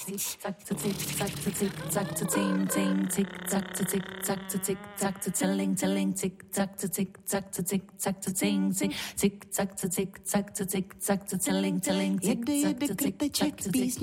zack to tick, zack to tick, zack to ting ting, tick zack to tick, zack to tick, zack to telling telling, tick zack to tick, zack to tick, zack to ting tick, tick zack to tick, zack to tick, zack to telling telling, tick zack to tick, zack to tick.